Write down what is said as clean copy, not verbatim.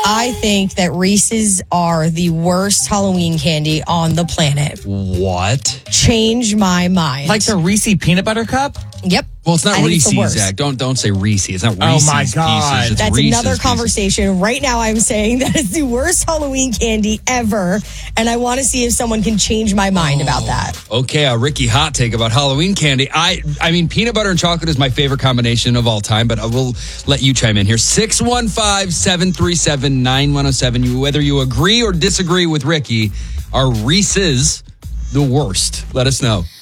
I think that Reese's are the worst Halloween candy on the planet. What? Change my mind. Like the Reese peanut butter cup? Yep. Well, it's not I think it's the Reese's, worst. Zach. Don't say Reese. It's not Reese's my God. Pieces. It's That's Reese's another Pieces. conversation. Right now, I'm saying that it's the worst Halloween candy ever. And I want to see if someone can change my mind about that. Okay, a Ricky hot take about Halloween candy. I mean, peanut butter and chocolate is my favorite combination of all time, but I will let you chime in here. 615-737-9107. Whether you agree or disagree with Ricky, are Reese's the worst? Let us know.